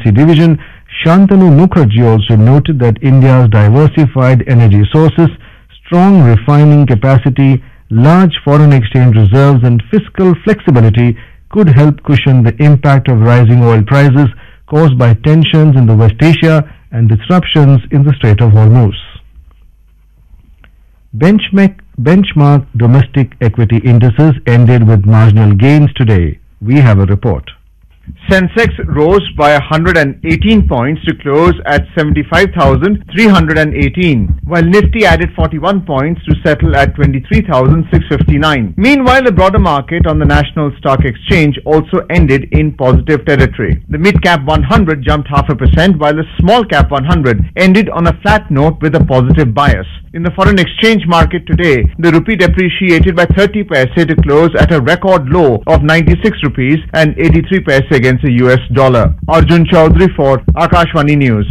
Policy Division, Shantanu Mukherjee also noted that India's diversified energy sources, strong refining capacity, large foreign exchange reserves and fiscal flexibility could help cushion the impact of rising oil prices caused by tensions in the West Asia and disruptions in the Strait of Hormuz. Benchmark domestic equity indices ended with marginal gains today. We have a report. Sensex rose by 118 points to close at 75,318, while Nifty added 41 points to settle at 23,659. Meanwhile, the broader market on the National Stock Exchange also ended in positive territory. The mid-cap 100 jumped 0.5%, while the small-cap 100 ended on a flat note with a positive bias. In the foreign exchange market today, the rupee depreciated by 30 paise to close at a record low of 96 rupees and 83 paise against the US dollar. Arjun Chaudhary for Akashvani News.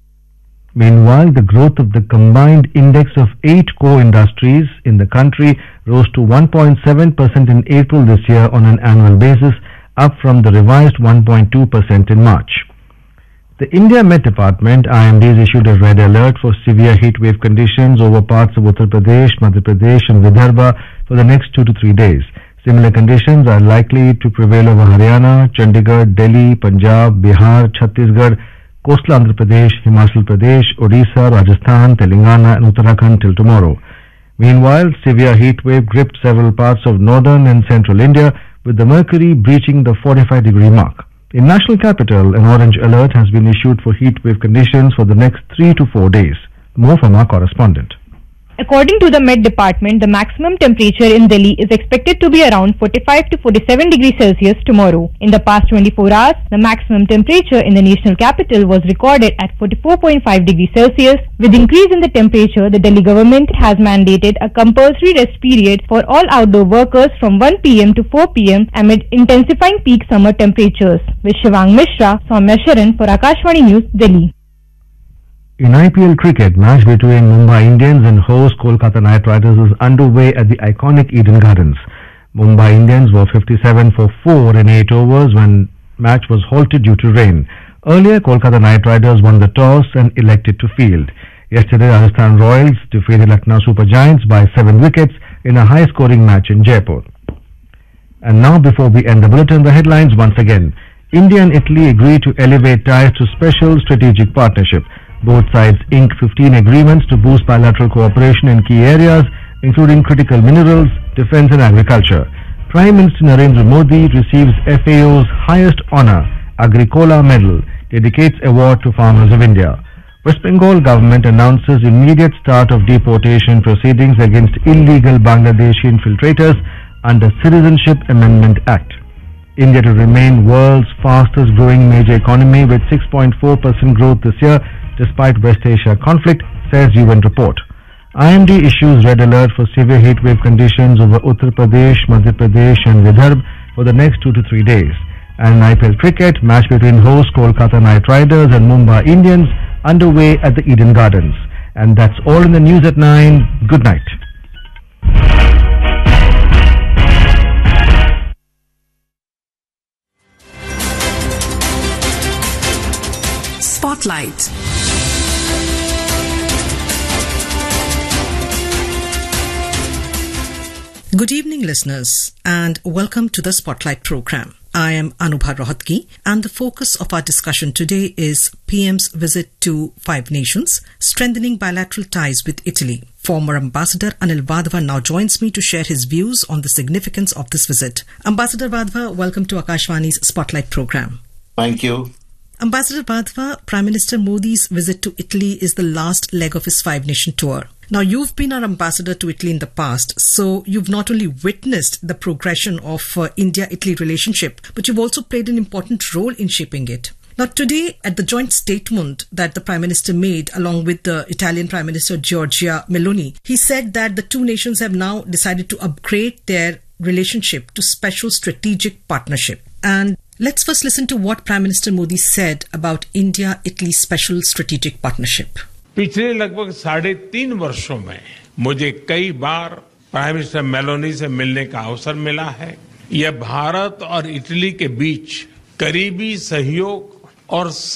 Meanwhile, the growth of the combined index of 8 core industries in the country rose to 1.7% in April this year on an annual basis, up from the revised 1.2% in March. The India Met Department, IMDs, issued a red alert for severe heat wave conditions over parts of Uttar Pradesh, Madhya Pradesh and Vidarbha for the next 2 to 3 days. Similar conditions are likely to prevail over Haryana, Chandigarh, Delhi, Punjab, Bihar, Chhattisgarh, coastal Andhra Pradesh, Himachal Pradesh, Odisha, Rajasthan, Telangana and Uttarakhand till tomorrow. Meanwhile, severe heat wave gripped several parts of northern and central India, with the mercury breaching the 45-degree mark. In National Capital, an orange alert has been issued for heat wave conditions for the next 3 to 4 days. More from our correspondent. According to the Met Department, the maximum temperature in Delhi is expected to be around 45 to 47 degrees Celsius tomorrow. In the past 24 hours, the maximum temperature in the national capital was recorded at 44.5 degrees Celsius. With increase in the temperature, the Delhi government has mandated a compulsory rest period for all outdoor workers from 1 p.m. to 4 p.m. amid intensifying peak summer temperatures. With Shivang Mishra, Soumya Sharan for Akashvani News, Delhi. In IPL cricket, match between Mumbai Indians and host Kolkata Knight Riders is underway at the iconic Eden Gardens. Mumbai Indians were 57 for 4 in 8 overs when match was halted due to rain. Earlier, Kolkata Knight Riders won the toss and elected to field. Yesterday, Rajasthan Royals defeated Lucknow Super Giants by 7 wickets in a high-scoring match in Jaipur. And now, before we end the bulletin, the headlines once again. India and Italy agreed to elevate ties to special strategic partnership. Both sides inked 15 agreements to boost bilateral cooperation in key areas, including critical minerals, defense and agriculture. Prime Minister Narendra Modi receives FAO's highest honor, Agricola Medal, dedicates award to farmers of India. West Bengal government announces immediate start of deportation proceedings against illegal Bangladeshi infiltrators under Citizenship Amendment Act. India to remain world's fastest growing major economy with 6.4% growth this year despite West Asia conflict, says UN report. IMD issues red alert for severe heat wave conditions over Uttar Pradesh, Madhya Pradesh and Vidarbha for the next 2 to 3 days. And in IPL cricket, match between host Kolkata Knight Riders and Mumbai Indians underway at the Eden Gardens. And that's all in the news at 9. Good night. Spotlight. Good evening, listeners, and welcome to the Spotlight program. I am Anubha Rohatgi, and the focus of our discussion today is PM's visit to 5 nations, strengthening bilateral ties with Italy. Former Ambassador Anil Wadhwa now joins me to share his views on the significance of this visit. Ambassador Wadhwa, welcome to Akashvani's Spotlight program. Thank you. Ambassador Wadhwa, Prime Minister Modi's visit to Italy is the last leg of his 5-nation tour. Now, you've been our ambassador to Italy in the past, so you've not only witnessed the progression of India-Italy relationship, but you've also played an important role in shaping it. Now, today, at the joint statement that the Prime Minister made along with the Italian Prime Minister Giorgia Meloni, he said that the 2 nations have now decided to upgrade their relationship to special strategic partnership. And let's first listen to what Prime Minister Modi said about India-Italy special strategic partnership. पिछले लगभग 3.5 वर्षों में मुझे कई बार prime minister Meloni से मिलने का अवसर मिला है। यह भारत और इटली के बीच करीबी सहयोग और